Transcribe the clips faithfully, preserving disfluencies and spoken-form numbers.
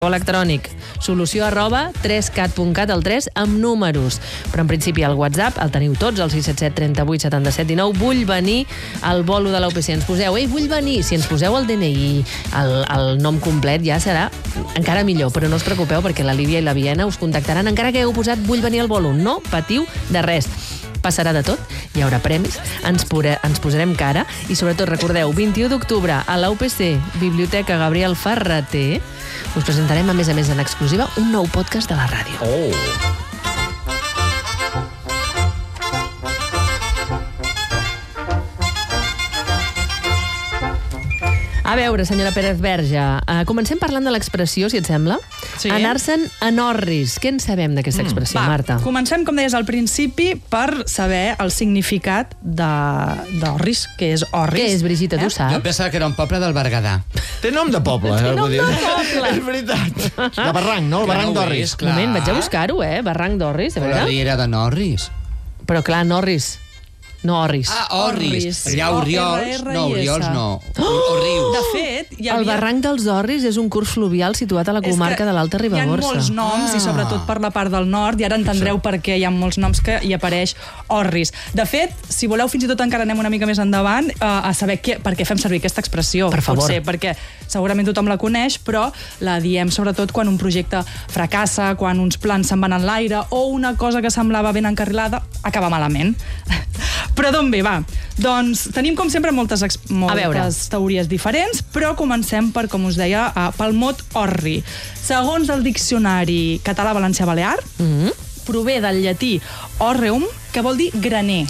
electrònic, solució arroba tres cat punt cat, el tres amb números. Però en principi el WhatsApp el teniu tots, el sis set set, trenta-vuit, setanta-set, dinou. Vull venir al bolo de la U P C. Ens poseu, ei, vull venir. Si ens poseu el D N I, el, el nom complet, ja serà encara millor. Però no us preocupeu, perquè la Lídia i la Viena us contactaran encara que heu posat vull venir al bolo. No patiu de res. Passarà de tot, hi haurà premis, ens, pure, ens posarem cara i sobretot recordeu, vint-i-u d'octubre a la U P C, Biblioteca Gabriel Ferrater, us presentarem a més a més en exclusiva un nou podcast de la ràdio. Oh! A veure, senyora Pérez Verge, uh, comencem parlant de l'expressió, si et sembla. Sí. Anar-se'n a Norris. Què en sabem d'aquesta expressió, Va, Marta? Comencem, com deies al principi, per saber el significat d'Orris, que és Orris. Què és, Brigitta, tu Jo saps? pensava que era un poble del Berguedà. Té nom de poble, eh? Té nom vull dir. de poble. És veritat. De barranc, no? El barranc d'Orris. Clar. Un moment, vaig a buscar-ho, eh? Barranc d'Orris, a O la veure. riera de Norris. Però clar, Norris. No Orris. Ah, Orris. Orris. Allà Oriols. O R R I S. No, Oriols no. O Rius. De fet, hi havia... El barranc dels Orris és un curs fluvial situat a la comarca de l'Alta Ribagorça. Hi ha molts noms, Ah. i sobretot per la part del nord, i ara entendreu per què hi ha molts noms que hi apareix Orris. De fet, si voleu, fins i tot encara anem una mica més endavant uh, a saber què, per què fem servir aquesta expressió. Per favor. Potser perquè segurament tothom la coneix, però la diem sobretot quan un projecte fracassa, quan uns plans se'n van en l'aire o una cosa que semblava ben encarrilada acaba malament. Però d'on ve, va? Doncs tenim, com sempre, moltes, moltes teories diferents, però comencem per, com us deia, uh, pel mot orri. Segons el diccionari català-valencià-balear, Mm-hmm. prové del llatí orreum, que vol dir graner.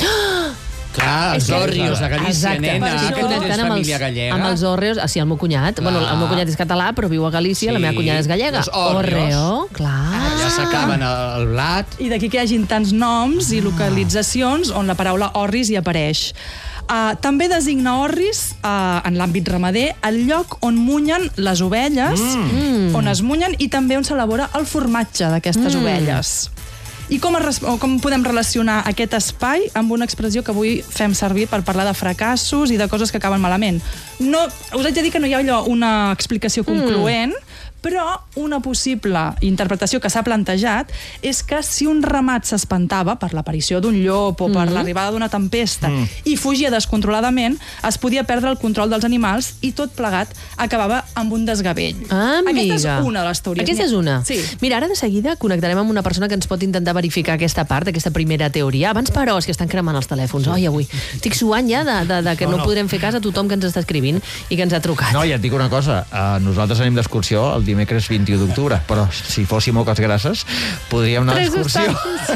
Clar, els És que- Òrrios, a Galícia, Exacte. nena, Per això- que tu tens Connectant amb els, família gallega. amb els Òrreos. Ah, sí, el meu cunyat. Clar. Bueno, el meu cunyat és català, però viu a Galícia, Sí, la meva cunyada és gallega. els Òrreos. Orreo, clar. Ja s'acaben el blat. I d'aquí que hi hagin tants noms i localitzacions on la paraula orris hi apareix. Uh, també designa orris, uh, en l'àmbit ramader, el lloc on munyen les ovelles, mm. on es munyen, i també on s'elabora el formatge d'aquestes mm. ovelles. I com, es, o com podem relacionar aquest espai amb una expressió que avui fem servir per parlar de fracassos i de coses que acaben malament? No, us haig de dir que no hi ha allò una explicació concloent, mm. però una possible interpretació que s'ha plantejat és que si un ramat s'espantava per l'aparició d'un llop o per mm. l'arribada d'una tempesta mm. i fugia descontroladament, es podia perdre el control dels animals i tot plegat acabava amb un desgavell. Ah, amiga. Aquesta és una de les teories. Aquesta és una? Sí. Mira, ara de seguida connectarem amb una persona que ens pot intentar verificar aquesta part, aquesta primera teoria. Abans, però, és que estan cremant els telèfons. Oi, avui. Estic suant ja de, de, de que no, no, no podrem fer cas a tothom que ens està escrivint i que ens ha trucat. No, ja et dic una cosa. Uh, nosaltres anem d'excursió el dimecres vint-i-u d'octubre, però si fóssim moques grasses, podríem anar Tres d'excursió.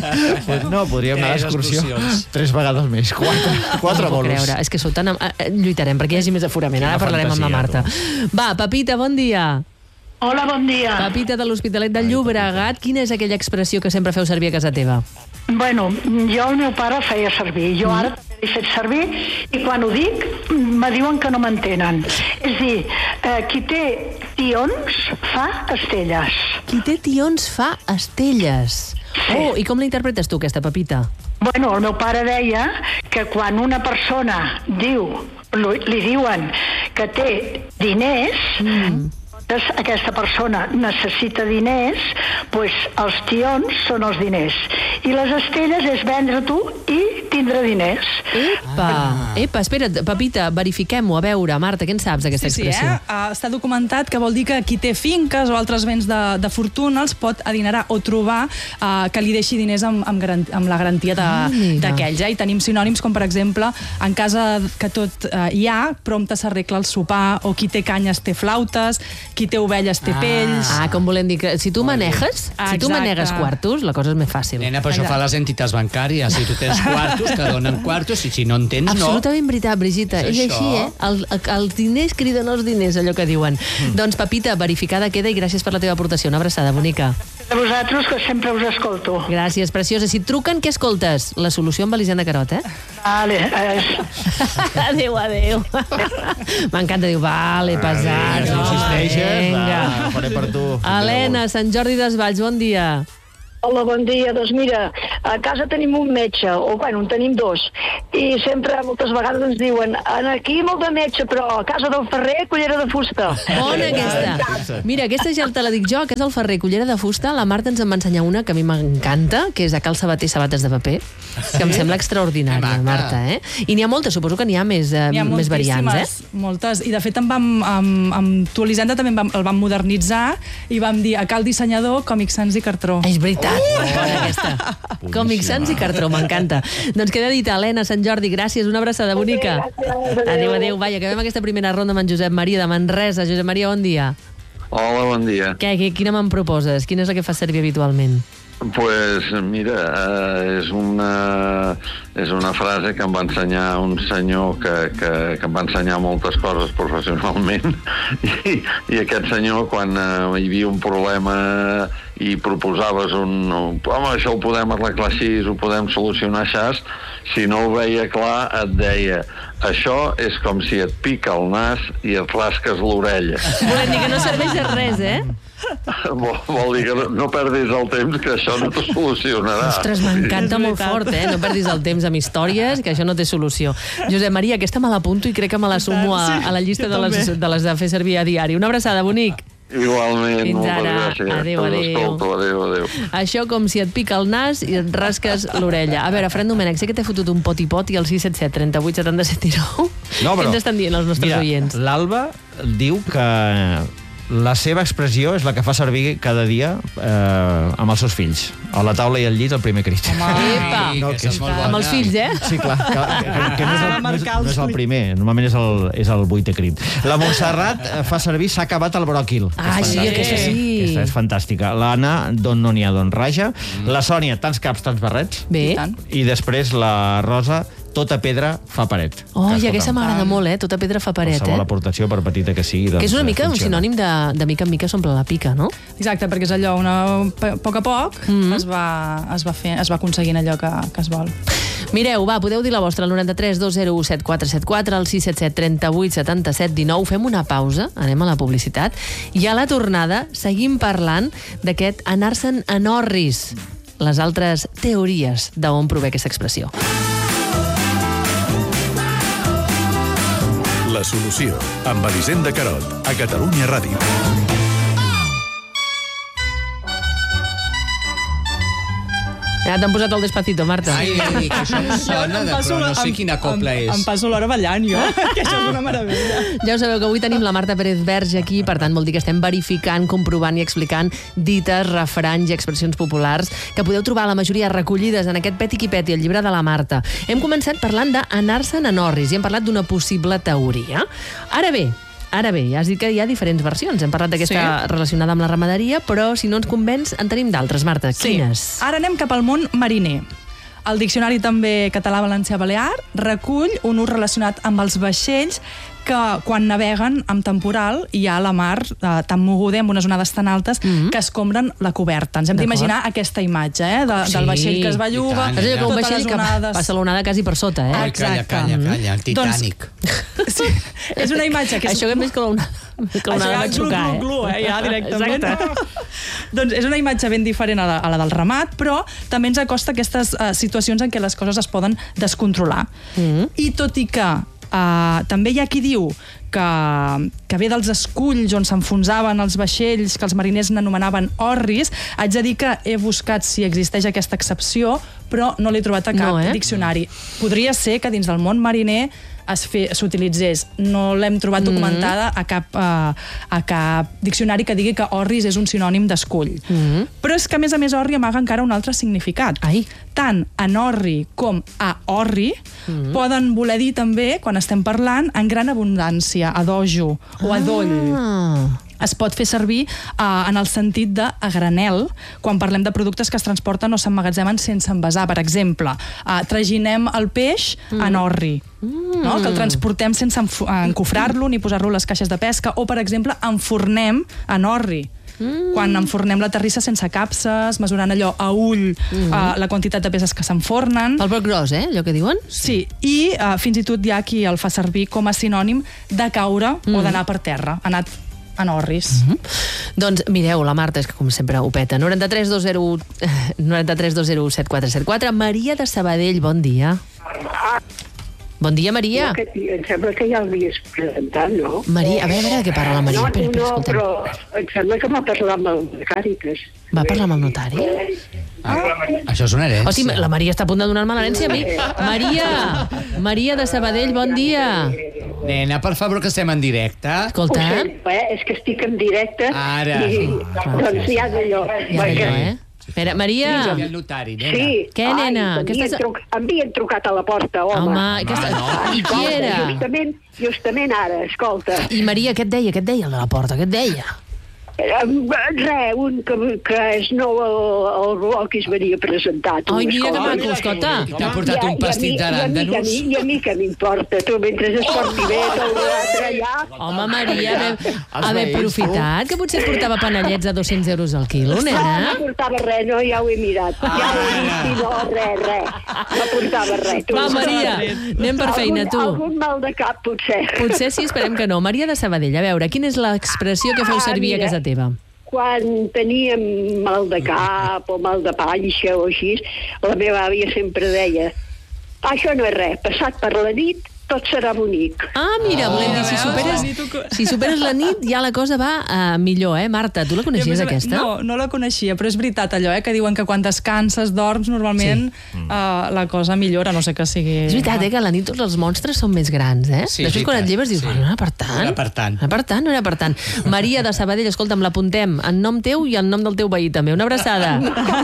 No, podríem anar Tres d'excursió excursions. tres vegades més. Quatre, quatre no puc bolos. creure. És que sou tan... Eh, lluitarem perquè hi hagi més aforament. Ara Quina parlarem amb la Marta. fantasia, Va, Pepita, bon dia. Hola, bon dia. Pepita de l'Hospitalet de Llobregat. Quina és aquella expressió que sempre feu servir a casa teva? Bueno, jo el meu pare feia servir, jo ara també l'he fet servir i quan ho dic me diuen que no m'entenen. És dir, eh, qui té tions fa estelles. Qui té tions fa estelles. Sí. Oh, i com la interpretes tu, aquesta, Pepita? Bueno, el meu pare deia que quan una persona diu, li diuen que té diners, mm. aquesta persona necessita diners, doncs els tions són els diners. I les estelles és vendre tu i tindre diners. Epa, ah. epa, espera't, Pepita, verifiquem-ho, a veure, Marta, què en saps d'aquesta Sí, sí, expressió? eh? Uh, està documentat que vol dir que qui té finques o altres béns de, de fortuna els pot adinerar o trobar uh, que li deixi diners amb, amb, garan amb la garantia d'aquells. Eh? I tenim sinònims com, per exemple, en casa que tot uh, hi ha, prompte s'arregla el sopar, o qui té canyes té flautes, qui té ovelles té pells... Ah, com volem dir que si tu maneges, Ah, si tu exacte. manegues quartos, la cosa és més fàcil. Nena, però això fa les entitats bancàries. Si tu tens quartos, te donen quartos, i si no en tens, no. Absolutament veritat, Brigitta. És És això. així, eh? El, el, els diners criden els diners, allò que diuen. Mm. Doncs, Pepita, verificada queda i gràcies per la teva aportació. Una abraçada, bonica. A vosaltres, que sempre us escolto. Gràcies, preciosa. Si et truquen, què escoltes? La solució amb Elisenda Carot, eh? Vale, eh, Adéu, adéu. M'encanta, diu, vale, pesat. Si insisteixes, Vinga. va, ho faré per tu. Helena, Sant Jordi Desvalls, bon dia. Hola, bon dia. Doncs mira, a casa tenim un metge, o bueno, en tenim dos, i sempre, moltes vegades ens diuen aquí molt de metge, però a casa del ferrer, cullera de fusta. Bona aquesta. Mira, aquesta ja te la dic jo, que és el ferrer, cullera de fusta. La Marta ens en va ensenyar una que a mi m'encanta, que és a Cal Sabater sabates de paper, que em sembla extraordinària, Marta, eh? I n'hi ha moltes, suposo que n'hi ha més, eh, ha més variants, eh? Moltes, i de fet em vam, amb, amb tu, Elisenda, també vam, el vam modernitzar i vam dir a Cal Dissenyador, Còmic Sans i Cartró. És veritat. Bona aquesta. Còmics Sans i Cartró, m'encanta. Doncs queda dit, Helena, Sant Jordi, gràcies, una abraçada bonica. Adéu, adéu. Vaja, acabem aquesta primera ronda amb en Josep Maria de Manresa. Josep Maria, bon dia. Hola, bon dia. Què, quina me'n proposes? Quina és la que fas servir habitualment? Pues mira, eh, és una és una frase que em va ensenyar un senyor que, que, que em va ensenyar moltes coses professionalment i, i aquest senyor, quan eh, hi havia un problema i proposaves un, un home, això ho podem arreglar així, ho podem solucionar així, si no ho veia clar et deia, això és com si et pica el nas i et rasques l'orella. Volem dir que no serveix de res, eh? Vol, vol dir que no, no perdis el temps, que això no t'ho solucionarà. Ostres, m'encanta molt fort, eh? No perdis el temps amb històries, que això no té solució. Josep Maria, aquesta me l'apunto i crec que me la sumo a, a la llista de les, de les de fer servir a diari. Una abraçada, bonic. Igualment, fins moltes ara. gràcies. Adéu, adéu. Escolto, adéu, adéu. Això com si et pica el nas i et rasques l'orella. A veure, Fran Domènech, sé que t'he fotut un poti-poti al sis set set, trenta-vuit, setanta-set, dinou. No, però, què ens estan dient els nostres mira, oients? L'Alba diu que la seva expressió és la que fa servir cada dia eh, amb els seus fills. A la taula i al llit, el primer crit. Epa! No, que és molt bona. Amb els fills, eh? Sí, clar, que, que, que no, és el, no, és, no és el primer, normalment és el, és el vuitè crit. La Montserrat fa servir s'ha acabat el bròquil. Ah, sí, aquesta sí. Aquesta és fantàstica. L'Anna, d'on no n'hi ha, d'on raja. Mm. La Sònia, tants caps, tants barrets. Bé. I després la Rosa, tota pedra fa paret. Oh, i aquesta m'agrada molt, eh? Tota pedra fa paret, eh? Qualsevol aportació, per petita que sigui, doncs, que és una mica funciona. un sinònim de, de mica en mica s'omple la pica, no? Exacte, perquè és allò, una, a poc a poc mm-hmm. es, va, es, va fer, es va aconseguint allò que, que es vol. Mireu, va, podeu dir la vostra al noranta-tres dos zero u set quatre set quatre, al sis set set, trenta-vuit, setanta-set, dinou. Fem una pausa, anem a la publicitat, i a la tornada seguim parlant d'aquest anar-se'n en orris, les altres teories d'on prové aquesta expressió. La solució, amb Elisenda Carot, a Catalunya Ràdio. Ja t'han posat el Despacito, Marta. Ai, ai, que això em sona, de, però no sé quina copla és. Em passo l'hora ballant, jo, que això és una meravella. Ja ho sabeu que avui tenim la Marta Pérez Verge aquí, per tant vol dir que estem verificant, comprovant i explicant dites, refranys i expressions populars que podeu trobar la majoria recollides en aquest Peti qui Peti, el llibre de la Marta. Hem començat parlant d'anar-se'n en orris i hem parlat d'una possible teoria. Ara bé, Ara bé, ja has dit que hi ha diferents versions. Hem parlat d'aquesta sí. relacionada amb la ramaderia, però si no ens convenç, en tenim d'altres. Marta, sí. quines? Ara anem cap al món mariner. El Diccionari també català-valencià-balear recull un ús relacionat amb els vaixells que quan naveguen amb temporal hi ha la mar eh, tan moguda amb unes onades tan altes mm-hmm. que escombren la coberta. Ens hem d'imaginar aquesta imatge eh, de, sí, del vaixell que es belluga, és allò que un vaixell que passa l'onada quasi per sota. Eh? Ai, calla, calla, calla, el Titanic. Doncs, sí, és una imatge que... És... Això que més que l'onada va xocar, eh? Glu, glu, eh? Ja, directament. Doncs és una imatge ben diferent a la, a la del ramat, però també ens acosta aquestes uh, situacions en què les coses es poden descontrolar. Mm-hmm. I tot i que Uh, també hi ha qui diu que, que ve dels esculls on s'enfonsaven els vaixells que els mariners n'anomenaven orris. Haig de dir que he buscat si existeix aquesta excepció, però no l'he trobat a cap no, eh? diccionari. Podria ser que dins del món mariner s'utilitzés. No l'hem trobat mm-hmm. documentada a cap, uh, a cap diccionari que digui que orris és un sinònim d'escull. Mm-hmm. Però és que, a més a més, orri amaga encara un altre significat. Ai. Tant en orri com a orri mm-hmm. poden voler dir també, quan estem parlant, en gran abundància, a dojo o a doll. Ah. Es pot fer servir uh, en el sentit de a granel, quan parlem de productes que es transporten o s'emmagatzemen sense envasar. Per exemple, uh, traginem el peix mm. en orri, mm. no? Que el transportem sense encofrar-lo ni posar-lo a les caixes de pesca, o, per exemple, enfornem en orri. Mm. Quan enfornem la terrissa sense capses, mesurant allò a ull mm. uh, la quantitat de peces que s'enfornen. El broc gros, eh? Allò que diuen? Sí, i uh, fins i tot hi ha qui el fa servir com a sinònim de caure mm. o d'anar per terra. Ha anat en orris. Mm-hmm. Doncs mireu, la Marta és que com sempre ho peta. noranta-tres dos zero noranta-tres dos zero set quatre set quatre. Maria de Sabadell, bon dia. Bon dia, Maria. Que, em sembla que ja l'havies presentat, no? Maria, a veure, a veure de què parla la Maria. No, Espera, espera, no, escolta'm. però em sembla que m'ha parlat amb el Càritas. Va parlar amb el notari? Ah, això és una herència. Hosti, la Maria està a punt de donar-me l'herència a mi. Maria, Maria de Sabadell, bon dia. Nena, per favor, que estem en directe. Escolta, Ho sento, eh? És que estic en directe. Ara. I, Ah, doncs ja d'allò. ja perquè- allò, eh? Espera, Maria. El notari, nena. Sí. Què, nena? Ai, Què m'havien estàs- truc... M'havien trucat a la porta, home. Home, aquesta... I qui Escolta, era? Justament, justament ara, escolta. I Maria, què et deia? Què et deia el de la porta? Què et deia? Eh, Re, un que, que és nou al, al blog i es venia presentat. Ai, unes mira que coses. maco, escolta. I t'ha portat un pastit d'aràndanos? I a mi que m'importa, tu, mentre es porti bé, tot l'altre allà... Home, Maria, haver, haver aprofitat, que potser et portava panellets a dos-cents euros al quilo, No, no nena. portava res, no, ja ho he mirat. Ja ho he vist i no, res, res. No portava res. Tu. Va, Maria, anem per feina, algun, tu. Algun mal de cap, potser. Potser sí, esperem que no. Maria de Sabadell, a veure, quina és l'expressió que feu Ah, servir a mira. casa teva? Quan teníem mal de cap o mal de panxa o així, la meva àvia sempre deia això no és res, passat per la nit tot serà bonic. Ah, mira, volem dir, si superes, si superes la nit ja la cosa va uh, millor, eh, Marta? Tu la coneixies, Jo, aquesta? No, no la coneixia, però és veritat allò, eh, que diuen que quan descanses, dorms, normalment sí. uh, la cosa millora, no sé que sigui... És veritat, eh, que a la nit tots els monstres són més grans, eh? Sí, Després és quan et veritat, lleves dius, sí. bueno, no era per tant. No era per tant. No era per tant, no era per tant. Maria de Sabadell, escolta'm, l'apuntem en nom teu i en nom del teu veí també. Una abraçada.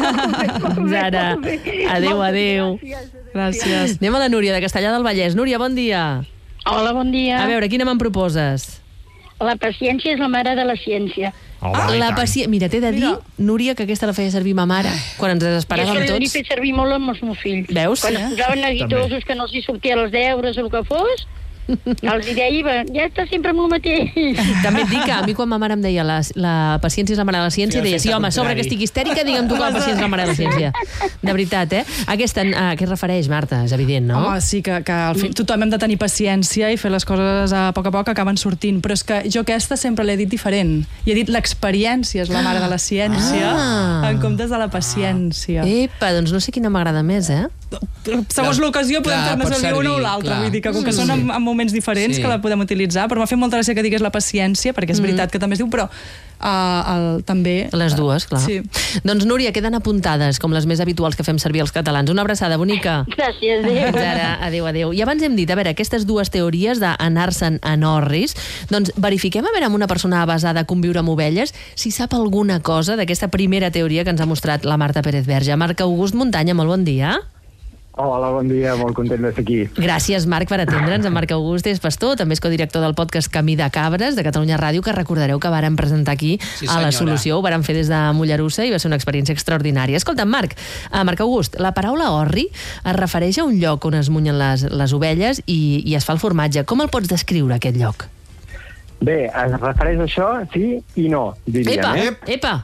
Fins ara. Adéu, adéu. Gràcies. Anem a la Núria, de Castellar del Vallès. Núria, bon dia. Hola, bon dia. A veure, quina me'n proposes? La paciència és la mare de la ciència. Oh, va, i La tant. paci... Mira, t'he de dir, Núria, que aquesta la feia servir ma mare quan ens I desesperàvem això l'he tots. fet servir molt amb els meus fills. Veus? Quan es posaven neguitosos, que no els hi sortia els deures o el que fos, els hi deia, ja està sempre amb el mateix. També et dic que a mi quan ma mare em deia la, la paciència és la mare de la ciència, Sí, deia, sí, efecte home, a sobre contrari. que estic histèrica, digue'm tu que la paciència és la mare de la ciència. De veritat, eh? Aquesta, a què es refereix, Marta? És evident, no? Home, sí, que, que al fi, tothom hem de tenir paciència i fer les coses a poc a poc acaben sortint, però és que jo aquesta sempre l'he dit diferent. I he dit l'experiència és la mare de la ciència Ah. en comptes de la paciència. Epa, doncs no sé quina m'agrada més, eh? Segons l'ocasió podem Clar, tornar a pot servir una o servir, l'altra, clar. vull dir que com que Mm. són en, en moments diferents Sí. que la podem utilitzar, però m'ha fet molta gràcia que digués la paciència, perquè és veritat que també es diu, però uh, el, també... Les dues, clar. Sí. Doncs, Núria, queden apuntades, com les més habituals que fem servir els catalans. Una abraçada bonica. Gràcies, adéu. Fins ara, adéu, adéu. I abans hem dit, a veure, aquestes dues teories d'anar-se'n en orris, doncs verifiquem a veure amb una persona basada a conviure amb ovelles si sap alguna cosa d'aquesta primera teoria que ens ha mostrat la Marta Pérez Verge. Marc August Muntanya, molt bon dia. Hola, bon dia, molt content d'estar aquí. Gràcies, Marc, per atendre'ns. En Marc August és pastor, també és codirector del podcast Camí de Cabres, de Catalunya Ràdio, que recordareu que vàrem presentar aquí Sí, a La senyora. Solució. Ho vàrem fer des de Mollerussa i va ser una experiència extraordinària. Escolta, Marc, uh, Marc August, la paraula orri es refereix a un lloc on es munyen les, les ovelles i, i es fa el formatge. Com el pots descriure, aquest lloc? Bé, es refereix a això, sí i no, diríem. Epa, Eh? epa!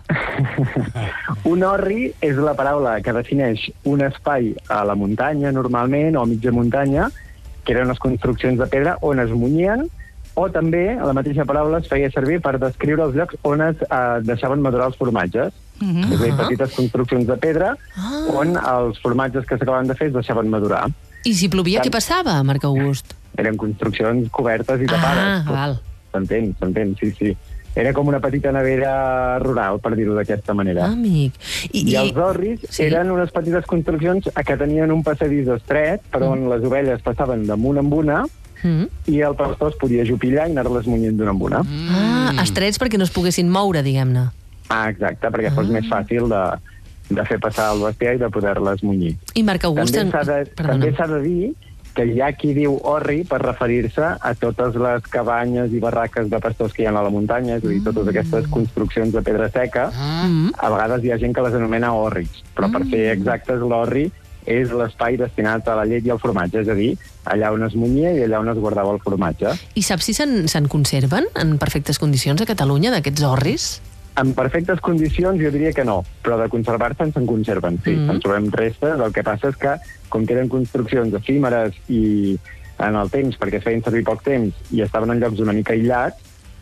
Un orri és la paraula que defineix un espai a la muntanya, normalment, o a mitja muntanya, que eren unes construccions de pedra on es munyien, o també la mateixa paraula es feia servir per descriure els llocs on es eh, deixaven madurar els formatges. Mhm. És a dir, petites construccions de pedra on els formatges que s'acabaven de fer es deixaven madurar. I si plovia, què passava, Marc August? Eren construccions cobertes i tapades. Ah, val. S'entén, s'entén, sí, sí. Era com una petita nevera rural, per dir-ho d'aquesta manera. Ah, amic. I, I els orris sí. sí. eren unes petites construccions que tenien un passadís estret per on mm. les ovelles passaven damunt amb una Mm. i el pastor es podia jupillar i anar-les munyint d'una amb una. Mm. Ah, estrets perquè no es poguessin moure, diguem-ne. Ah, exacte, perquè fos més fàcil de, de fer passar el bestiar i de poder-les munyir. I Marc August... També s'ha de, Perdona. també s'ha de dir que hi ha qui diu orri per referir-se a totes les cabanyes i barraques de pastors que hi ha a la muntanya, és a dir, totes aquestes construccions de pedra seca. Mm. A vegades hi ha gent que les anomena orris, però per ser exactes, l'orri és l'espai destinat a la llet i al formatge, és a dir, allà on es munyia i allà on es guardava el formatge. I saps si se'n se'n conserven en perfectes condicions a Catalunya, d'aquests orris? En perfectes condicions jo diria que no, però de conservar-se'n se'n conserven, sí. Mm. En trobem restes, el que passa és que, com que eren construccions efímeres i en el temps, perquè es feien servir poc temps, i estaven en llocs una mica aïllats,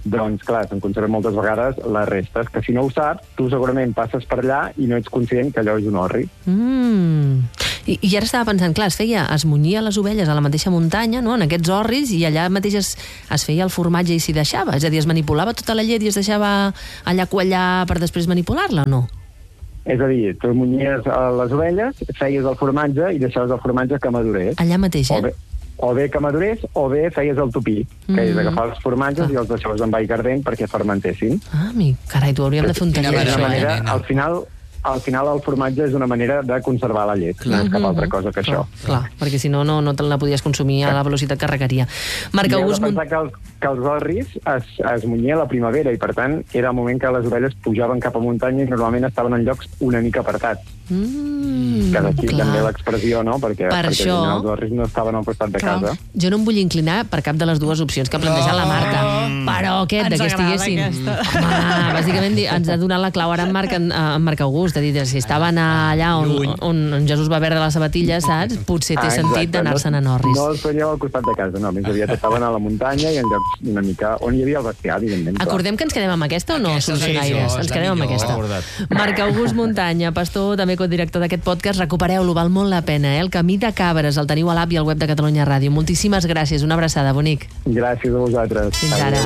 doncs, clar, se'n conserven moltes vegades les restes, que si no ho saps, tu segurament passes per allà i no ets conscient que allò és un orri. Mm. I, I ara estava pensant, clar, es feia, es munyia les ovelles a la mateixa muntanya, no?, en aquests orris, i allà mateix es, es feia el formatge i s'hi deixava. És a dir, es manipulava tota la llet i es deixava allà quallar per després manipular-la, o no? És a dir, tu munyies les ovelles, feies el formatge i deixaves el formatge que madurés. Allà mateix, eh? O bé, o bé que madurés, o bé feies el tupí, que mm. és agafar els formatges ah. i els deixaves en aigua ardent perquè fermentessin. Ah, mi, carai, tu hauríem de fer un taller d'això, manera, eh? Al final... Al final el formatge és una manera de conservar la llet, clar. No és cap altra cosa que clar, això. Clar, perquè si no, no, no te la podies consumir a la velocitat que requeria. Marc August... I heu de pensar que els, que els orris es, es munyia a la primavera i, per tant, era el moment que les ovelles pujaven cap a muntanya i normalment estaven en llocs una mica apartats. Mm, que d'aquí clar. també l'expressió, no? Perquè, per perquè això... els orris no estaven al costat de clar. casa. Jo no em vull inclinar per cap de les dues opcions que ha plantejat oh, la Marca, però aquest, de que estiguessin... Home, bàsicament ens ha donat la clau ara en Marc, en, en Marc August, de dir, si estaven allà on, on, on Jesús va perdre les sabatilles, saps? Potser té ah, sentit d'anar-se'n a Norris. No els tenia al costat de casa, no, més aviat estaven a la muntanya i en llocs una mica on hi havia el bestiar, evidentment. Acordem que ens quedem amb aquesta o no, solucionaires? Ens quedem amb aquesta. Marc August Muntanya, pastor, també codirector d'aquest podcast, recupereu-lo, val molt la pena, eh? El Camí de Cabres, el teniu a l'app i al web de Catalunya Ràdio. Moltíssimes gràcies, una abraçada, bonic. Gràcies a vosaltres. Fins ara.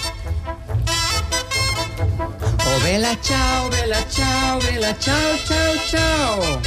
Oh, bella ciao, bella ciao, bella ciao, ciao, ciao.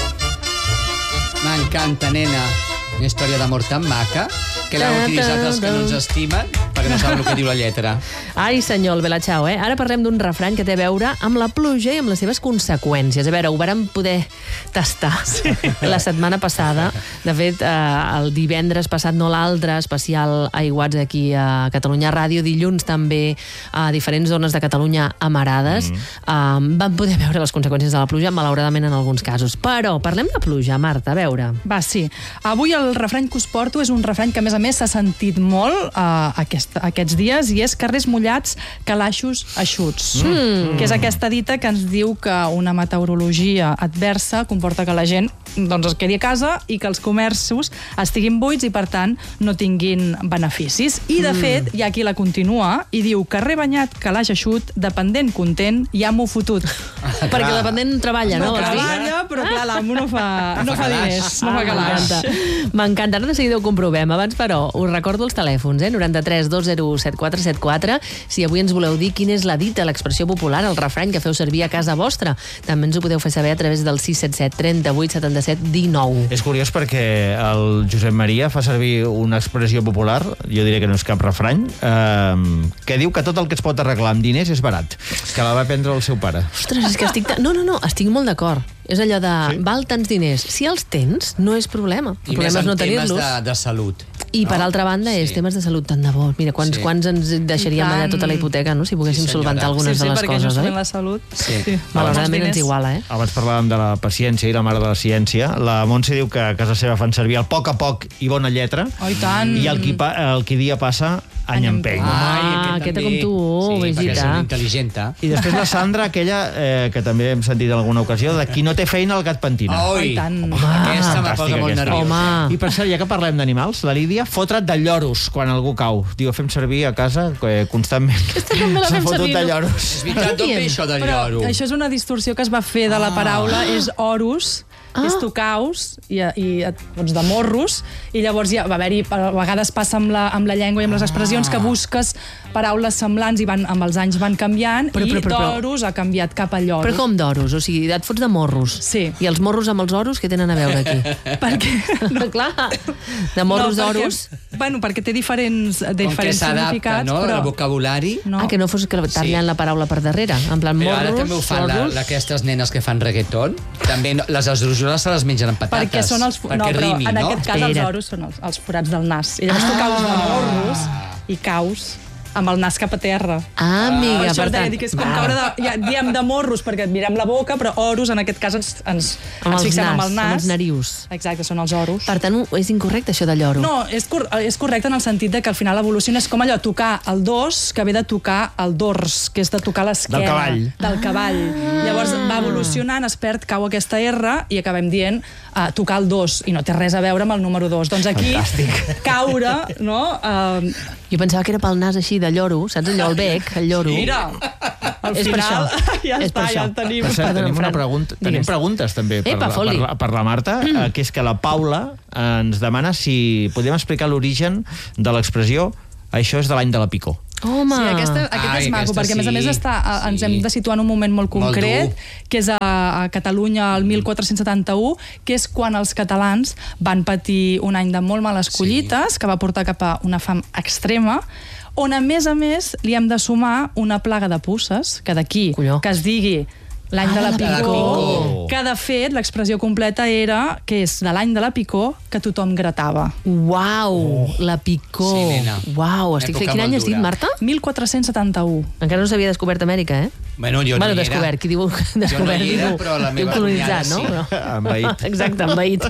M'encanta, nena. Una història d'amor tan maca que l'han utilitzat els que no ens estimen perquè no saben el que diu la lletra. Ai, senyor, el Bella Ciao, eh? Ara parlem d'un refrany que té a veure amb la pluja i amb les seves conseqüències. A veure, ho vàrem poder tastar sí. la setmana passada. De fet, eh, el divendres passat, no l'altre, especial aiguats aquí a Catalunya Ràdio, dilluns també a diferents zones de Catalunya amarades. Mm. Eh, vam poder veure les conseqüències de la pluja, malauradament en alguns casos. Però parlem de pluja, Marta, a veure. Va, sí. Avui el refrany que us porto és un refrany que, a més a més, s'ha sentit molt eh, aquest, aquests dies, i és carrers mullats, calaixos eixuts. Mm. Que és aquesta dita que ens diu que una meteorologia adversa comporta que la gent doncs, es quedi a casa i que els comerços estiguin buits i, per tant, no tinguin beneficis. I, de mm. fet, hi ha qui la continua i diu carrer banyat, calaix eixut, dependent content, ja m'ho fotut. Perquè el dependent treballa, no? No treballa, però clar, l'amo no fa, no fa diners, no fa calaix. M'encanta, ara de seguida ho comprovem. Abans, però, us recordo els telèfons, eh? noranta-tres dos zero set quatre set quatre. Si avui ens voleu dir quina és la dita, l'expressió popular, el refrany que feu servir a casa vostra, també ens ho podeu fer saber a través del sis set set, trenta-vuit, setanta-set, dinou. És curiós perquè el Josep Maria fa servir una expressió popular, jo diré que no és cap refrany, eh, que diu que tot el que es pot arreglar amb diners és barat, que la va prendre el seu pare. Ostres, és que estic... No, no, no, estic molt d'acord. És allò de, sí? val tants diners. Si els tens, no és problema. El I problema més és no en temes tenir-los. de, de salut. I no? per altra banda és sí. temes de salut tant de bo. Mira, quants, sí. quants ens deixaríem allà tota la hipoteca, no? Si poguéssim sí, solventar algunes sí, sí, de les coses, oi? Sí, la salut. Sí. sí. Malauradament ens iguala, eh? Abans parlàvem de la paciència i la mare de la ciència. La Montse diu que a casa seva fan servir el poc a poc i bona lletra. Oh, i tant. I el qui, pa, el qui dia passa any empeny. Ah, aquesta com tu, sí, Vigita. perquè és intel·ligenta. I després la Sandra, aquella, eh, que també hem sentit en alguna ocasió, de qui no té feina el gat pentina. Oh, i tant. Home, aquesta me posa molt nerviós. I per cert, ja que parlem d'animals, la Lídia, fotre't de lloros quan algú cau. Diu, fem servir a casa eh, constantment. Aquesta també la fem servir. De lloros. És veritat, d'on ve això de lloro? Però això és una distorsió que es va fer de la paraula, és oros, ah. és tocaus, i, i doncs de morros, i llavors ja va haver-hi, a vegades passa amb la, amb la llengua i amb les expressions ah. que busques paraules semblants i van, amb els anys van canviant, però, però, però, i d'oros ha canviat cap a lloros. Però com d'oros? O sigui, et fots de morros. Sí. I els morros amb els oros, què tenen a veure aquí? perquè... No, clar, de morros no, d'oros... Bueno, perquè té diferents, diferents com que s'adapta, no?, però... el vocabulari. No. Ah, que no fos que tallen sí. la paraula per darrere, en plan morros, però ara també ho fan la, la, aquestes nenes que fan reggaeton, també no, les esdrújoles se les mengen amb patates. Perquè són els... Perquè no, però rimi, en no? aquest cas els oros són els, els forats del nas. I llavors ah. tu caus de morros i caus amb el nas cap a terra. Ah, amiga, ah, per tant. Dic, és com caure de, ja, diem de morros perquè et mirem la boca, però oros en aquest cas ens, ens, ens fixem nas, amb el nas. Amb els narius. Exacte, són els oros. Per tant, és incorrecte això de lloro. No, és, cor és correcte en el sentit de que al final l'evolució és com allò, tocar el dos, que ve de tocar el dors, que és de tocar l'esquena. Del cavall. Del cavall. Ah. Llavors va evolucionant, es perd, cau aquesta R i acabem dient uh, tocar el dos, i no té res a veure amb el número dos. Doncs aquí, fantàstic. Caure, no? Uh, Jo pensava que era pel nas així, de lloro, saps allò, el bec, el lloro. Mira, al És per final això. ja És per està, ja això. el tenim. Per cert, Perdona, tenim, una Fran. pregunta, tenim Digues. preguntes també per, Epa, la, fot-li. per, la, per la Marta, mm. eh, que és que la Paula ens demana si podem explicar l'origen de l'expressió això és de l'any de la picó. Home! Sí, aquesta, aquest Ai, és maco, aquesta perquè a més a sí, més està, a, ens sí. hem de situar en un moment molt Molt concret, dur. que és a, a Catalunya el mil quatre-cents setanta-u, que és quan els catalans van patir un any de molt males collites, sí. que va portar cap a una fam extrema, on a més a més li hem de sumar una plaga de puces, que d'aquí, Colló. que es digui l'any Ah, de la de la picó, picó. que de fet l'expressió completa era que és de l'any de la picó que tothom gratava. Uau, oh. la picó. Sí, nena. Uau, estic... Època Quin any molt has dit, dura. Marta? mil quatre-cents setanta-u. Encara no s'havia descobert Amèrica, eh? Bueno, jo bueno, no hi era. descobert, qui diu descobert? Jo no hi era, diu- però la diu meva colonitzat, no? cunyada sí. Però... Envaït. Exacte, envaït.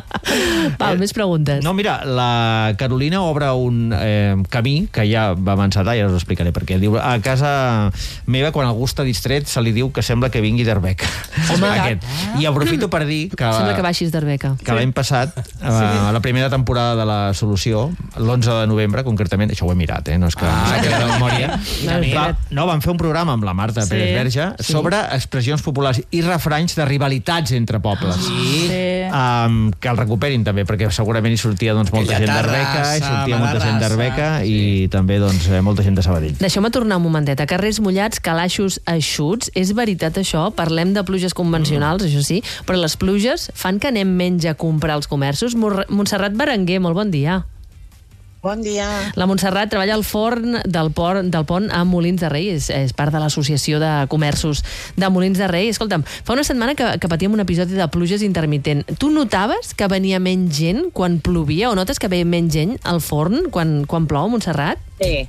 Val, més preguntes. No, mira, la Carolina obre un eh, camí que ja vam encetar, ja us ho explicaré perquè diu, a casa meva quan algú està distret se li diu que sembla que vingui d'Arbeca. Home. Aquest. I aprofito per dir que, Sembla que baixis d'Arbeca. que l'any passat, eh, a la primera temporada de la Solució, l'onze de novembre, concretament, això ho he mirat, eh? No és que Ah, ah, no de memòria. No, Va, no, vam fer un programa amb la Marta Sí. Pérez Verge Sí. sobre expressions populars i refranys de rivalitats entre pobles. Sí. Sí. Um, que el recuperin també, perquè segurament hi sortia doncs, molta Aquella gent d'Arbeca, hi terrassa, sortia mala molta gent raça, d'Arbeca sí. i també doncs, eh, molta gent de Sabadell. Deixeu-me tornar un momentet. A carrers mullats, calaixos eixuts. És veritat això? Parlem de pluges convencionals, mm. això sí, però les pluges fan que anem menys a comprar als comerços. Mor- Montserrat Berenguer, molt bon dia. Bon dia. La Montserrat treballa al forn del pont, del pont a Molins de Rei, és, és part de l'Associació de Comerços de Molins de Rei. Escolta'm, fa una setmana que, que patíem un episodi de pluges intermitent. Tu notaves que venia menys gent quan plovia o notes que ve menys gent al forn quan, quan plou, Montserrat? Sí.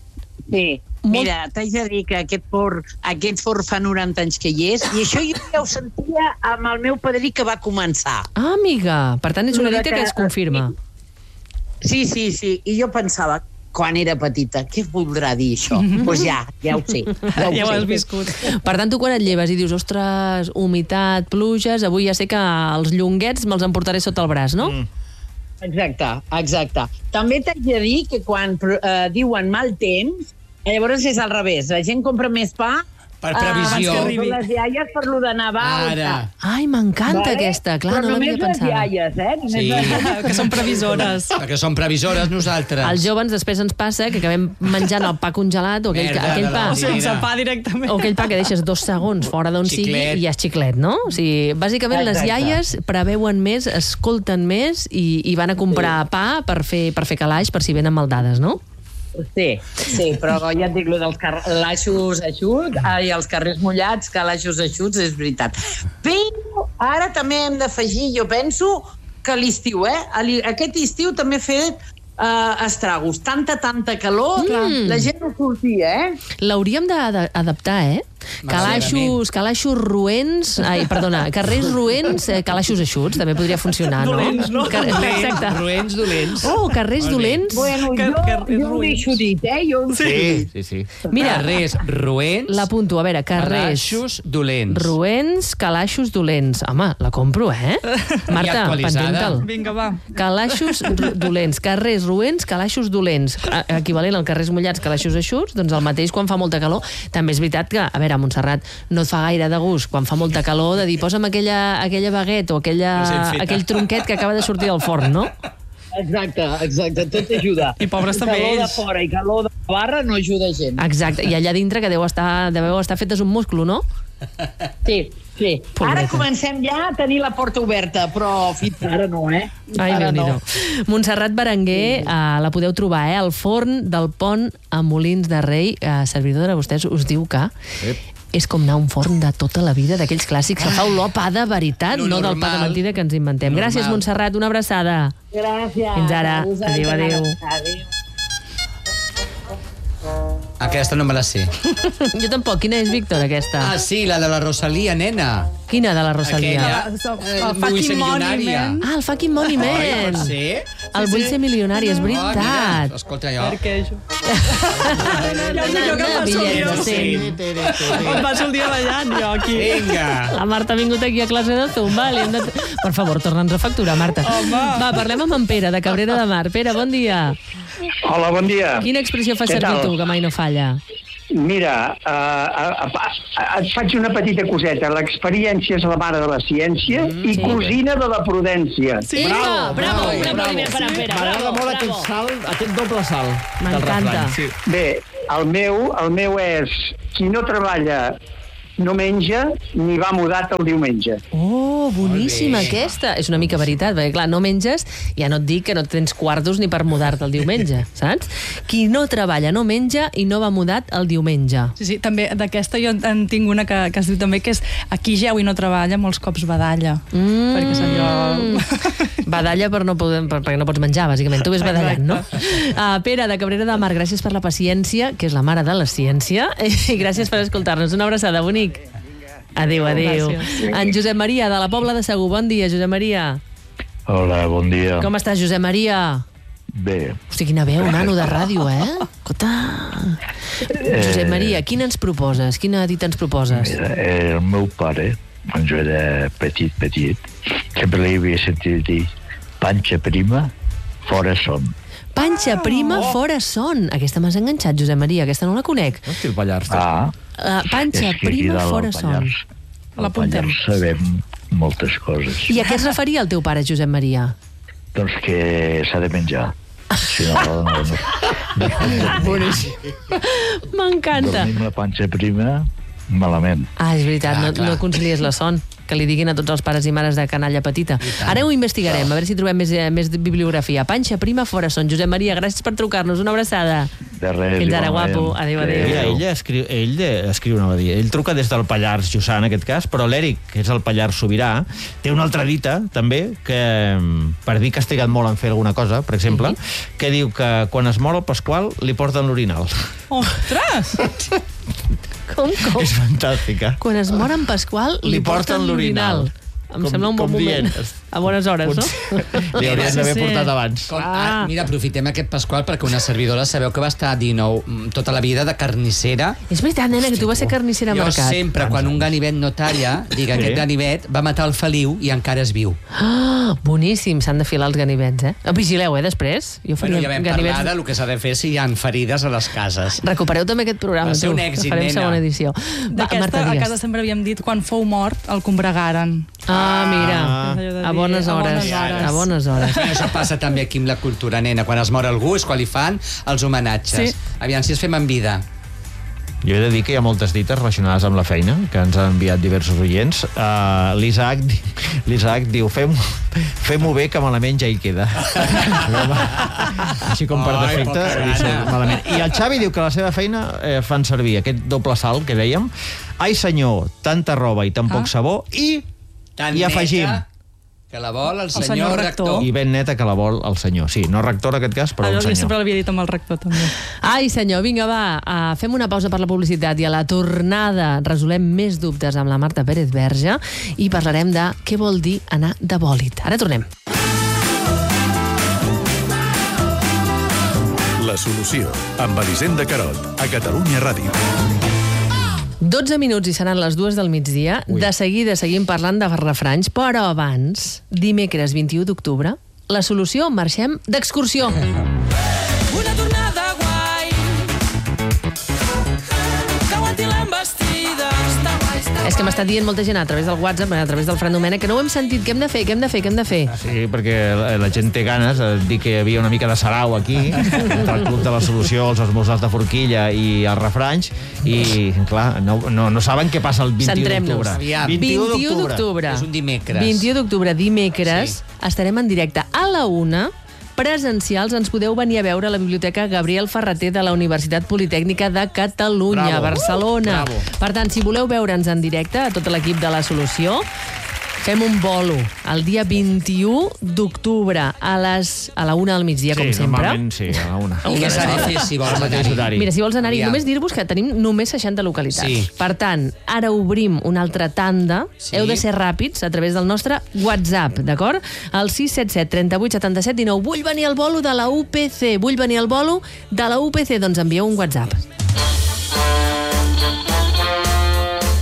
Sí. Molt- Mira, t'haig de dir que aquest forn, aquest forn fa noranta anys que hi és, i això jo ja ho sentia amb el meu padrí que va començar. Ah, amiga, per tant és una Lo de dita que que- es confirma. Sí, sí, sí. I jo pensava, quan era petita, què voldrà dir això? Doncs pues ja, ja ho sé. Ja ho, Ja ho sé. has viscut. Per tant, tu quan et lleves i dius, ostres, humitat, pluges, avui ja sé que els llonguets me'ls emportaré sota el braç, no? Mm. Exacte, exacte. També t'haig de dir que quan eh, diuen mal temps, llavors és al revés. La gent compra més pa Per ah, previsió. abans que arribi. Les iaies per lo de Nadal. Ara. Ai, m'encanta aquesta, clar, Però no l'havia només les pensat. iaies, eh? Només Sí. les... Que són previsores. Perquè som previsores nosaltres. Als joves després ens passa que acabem menjant el pa congelat o aquell, Merda aquell de la pa... O sense Mira. pa directament. O aquell pa que deixes dos segons fora d'on sigui Xiclet. i ja és xiclet, no? O sigui, bàsicament les Exacte. iaies preveuen més, escolten més i, i van a comprar pa per fer, per fer calaix per si venen maldades, no? Sí, sí, però ja et dic, lo dels calaixos eixuts, ai, els carrers mullats, calaixos eixuts, és veritat. Però ara també hem d'afegir, jo penso, que l'estiu, eh? A l'i- Aquest estiu també he fet uh, estragos. Tanta, tanta calor, Mm. la gent no sortia, eh? L'hauríem d'adaptar, eh? Calaixos, calaixos roents... Ai, perdona, carrers roents, eh, calaixos eixuts, també podria funcionar, no? Dolents, no? Car Exacte. Roents dolents. Oh, carrers Molt bé. dolents. Bueno, Que- jo, carrers jo ho roïns. deixo dit, eh? Jo ho Sí, sí, sí. Mira, Carrers roents, l'apunto, a veure, carrers... calaixos dolents. Roents, calaixos dolents. Home, la compro, eh? Marta, actualitzada. patenta'l. Vinga, va. Calaixos ro- dolents, carrers roents, calaixos dolents. A- Equivalent al carrers mullats, calaixos eixuts, doncs el mateix quan fa molta calor. També és veritat que, a veure, a Montserrat, no et fa gaire de gust quan fa molta calor de dir posa'm aquella, aquella baguette o aquella, Recent feta. aquell tronquet que acaba de sortir del forn, no? Exacte, exacte, tot ajuda. I pobres també calor de ells. fora i calor de barra no ajuda gent. Exacte, i allà dintre que deu estar, deveu estar fetes un múscul, no? Sí, sí. Pobreta. Ara comencem ja a tenir la porta oberta, però fins ara no, eh? Fins Ai, ara déu nhi no. Montserrat Berenguer, eh, la podeu trobar, eh? Al forn del pont a Molins de Rei. Eh, servidor de vostès us diu que és com anar a un forn de tota la vida, d'aquells clàssics que fa olor a pa de veritat, Lo no del pa de normal. mentida que ens inventem. Normal. Gràcies, Montserrat, una abraçada. Gràcies. Fins ara. A vosaltres. Adéu, adéu. Adéu. Aquesta no me la sé. Jo tampoc. Quina és, Víctor, aquesta? Ah, sí, la de la Rosalia, nena. Quina de la Rosalia? Aquella. El Eh, fucking vull ser money, milionària. man. Ah, el fucking money man. Oi, pot ser? El vull ser milionari, és Ah, mira, veritat. escolta, jo. Perquè jo... Ja us dic jo que em passo el Bitllet dia... de cent. Em passo el dia ballant, jo, aquí. Vinga. La Marta ha vingut aquí a classe de Zumba. Li hem de... Per favor, torna'ns a facturar, Marta. Home. Va, parlem amb en Pere, de Cabrera de Mar. Pere, bon dia. Hola, bon dia. Quina expressió fas Què servir tal? tu, que mai no falla? Mira, uh, uh, uh, et faig una petita coseta. L'experiència és la mare de la ciència mm, i sí. cosina de la prudència. Sí, bravo, bravo, un aplaudiment per en Pere. M'agrada molt bravo. aquest salt, aquest doble salt. del M'encanta. refrany, Sí. Bé, el meu, el meu és qui no treballa no menja ni va mudat el diumenge. Oh, boníssima aquesta. És una mica veritat, perquè clar, no menges, ja no et dic que no tens quartos ni per mudar-te el diumenge, saps? Qui no treballa no menja i no va mudat el diumenge. Sí, sí, també d'aquesta jo en tinc una que, que es diu també que és aquí jeu i no treballa, molts cops badalla. Mm. Perquè és allò... Badalla per no poder, per, perquè no pots menjar, bàsicament. Tu ves badallant, no? Uh, Pere, de Cabrera de Mar, gràcies per la paciència, que és la mare de la ciència, i gràcies per escoltar-nos. Una abraçada, bonic. Adéu, adéu. Gràcies. En Josep Maria, de la Pobla de Segur. Bon dia, Josep Maria. Hola, bon dia. Com estàs, Josep Maria? Bé. Hosti, quina veu, nano, de ràdio, eh? Escolta. Josep Maria, quina ens proposes? Quina dita ens proposes? Mira, el meu pare, quan jo era petit, petit, sempre li havia sentit dir panxa prima, fora son. Panxa prima, fora son. Aquesta m'has enganxat, Josep Maria, aquesta no la conec. Hosti, el Pallars. Ah, Uh, panxa és que aquí prima, dalt al fora son. Pallars, al Pallars sabem moltes coses. I a què es referia el teu pare, Josep Maria? Doncs que s'ha de menjar. Si no, no, no. Boníssim. M'encanta. Dormim la panxa prima, malament. Ah, és veritat, Clar, no, clar. no concilies la son. Que li diguin a tots els pares i mares de canalla petita. Ara ho investigarem, a veure si trobem més, eh, més bibliografia. Panxa prima, fora son. Josep Maria, gràcies per trucar-nos. Una abraçada. De res, Fins ara, igualment. guapo. Adéu, adéu. Mira, ell escriu, ell de, escriu, no va dir, ell truca des del Pallars Jussà, en aquest cas, però l'Eric, que és el Pallars Sobirà, té una altra dita, també, que per dir que has trigat molt en fer alguna cosa, per exemple, que diu que quan es mor el Pasqual li porten l'orinal. Ostres! Com, com? És fantàstica. Quan es mor en Pasqual, li, Li porten l'orinal. Em Com- sembla un bon com moment. dient, A bones hores, no? Li haurien d'haver Sí, sí. portat abans. Com, ah, mira, aprofitem aquest Pasqual perquè una servidora sabeu que va estar a dinou mm, tota la vida de carnissera. És veritat, nena, que tu vas ser carnissera a Jo mercat. sempre, quan un ganivet no talla, dic, aquest ganivet va matar el Feliu i encara és viu. Ah, boníssim, s'han de filar els ganivets, eh? Vigileu, eh, després. Jo faria Bueno, ja vam ganivets... parlar del que s'ha de fer si hi ha ferides a les cases. Recupereu també aquest programa, Va ser tu, un que èxit, farem nena. segona edició. Va, D'aquesta, Marta, a digues. casa sempre havíem dit, quan fou mort, el combregaren. Ah, mira, Ah. És allò de a dir, bones a hores. bones hores. A bones hores. I això passa també aquí amb la cultura, nena. Quan es mor algú és quan li fan els homenatges. Sí. Aviam si es fem en vida. Jo he de dir que hi ha moltes dites relacionades amb la feina que ens han enviat diversos oients. Uh, L'Isaac di- l'Isaac diu fem- fem-ho bé que malament ja hi queda. Així com per Ai, defecte poca li surt gana. malament. I el Xavi diu que a la seva feina eh, fan servir aquest doble salt que dèiem. Ai senyor, tanta roba i tan poc Ah. sabó i, Tan i afegim neta que la vol el senyor, senyor rector. rector. i ben neta que la vol el senyor. Sí, no rector en aquest cas, però Allò el jo sempre senyor. l'havia dit amb el rector, també. Ai, senyor, vinga, va, uh, fem una pausa per la publicitat i a la tornada resolem més dubtes amb la Marta Pérez Verge i parlarem de què vol dir anar de bòlit. Ara tornem. La solució, amb Elisenda Carot, a Catalunya Ràdio. dotze minuts i seran les dues del migdia. Ui. De seguida seguim parlant de refranys, però abans, dimecres vint-i-u d'octubre, la solució, marxem d'excursió. Una tornada guai que aguanti l'embestida. Està guai, està És que m'està dient molta gent a través del WhatsApp, a través del Fran Domènech, que no ho hem sentit, què hem de fer, què hem de fer, què hem de fer? Sí, perquè la, la gent té ganes de dir que hi havia una mica de sarau aquí, entre el Club de la Solució, els esmorzars de forquilla i els refranys, i, clar, no, no, no saben què passa el vint-i-u Centrem-nos. d'octubre. Aviam. vint-i-u d'octubre. És un dimecres. vint-i-u d'octubre, dimecres, estarem en directe a la una, presencials, ens podeu venir a veure a la Biblioteca Gabriel Ferrater de la Universitat Politècnica de Catalunya, Bravo. Barcelona. Bravo. Per tant, si voleu veure'ns en directe, a tot l'equip de la Solució, fem un bolo el dia vint-i-u d'octubre a les a la una del migdia, Sí, com sempre. normalment sí, a la una. I què s'ha de fer si vols Al mateix anar-hi? horari. Mira, si vols anar-hi, Aviam. només dir-vos que tenim només seixanta localitats. Sí. Per tant, ara obrim una altra tanda. Sí. Heu de ser ràpids a través del nostre WhatsApp, d'acord? El sis set set, trenta-vuit, setanta-set, dinou. Vull venir al bolo de la U P C. Vull venir al bolo de la U P C. Doncs envieu un WhatsApp.